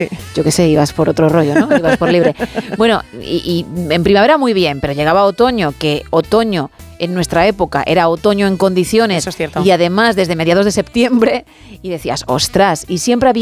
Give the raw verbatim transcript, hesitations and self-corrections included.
yo qué sé, ibas por otro rollo, ¿no? Ibas por libre. Bueno, y, y en primavera muy bien, pero llegaba otoño, que otoño en nuestra época era otoño en condiciones. Eso es cierto. Y además desde mediados de septiembre, y decías, ostras, y siempre había